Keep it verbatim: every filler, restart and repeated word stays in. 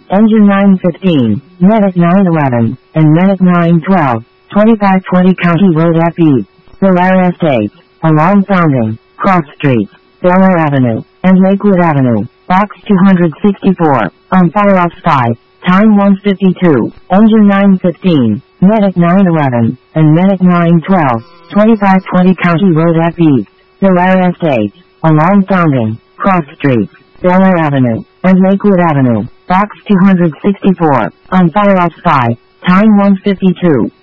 Engine nine fifteen, Medic nine eleven, and Medic nine twelve, twenty-five twenty County Road F E, Bellaire Estates, along Founding, Cross Street, Bellaire Avenue, and Lakewood Avenue, Box two sixty-four, on fire off spy, time one fifty-two, Engine nine fifteen, Medic nine eleven, and Medic nine twelve, twenty-five twenty County Road F E, Bellaire Estates, along Founding, Cross Street, Bellaire Avenue, and Lakewood Avenue, Box two sixty-four, on fire off spy, time one fifty-two.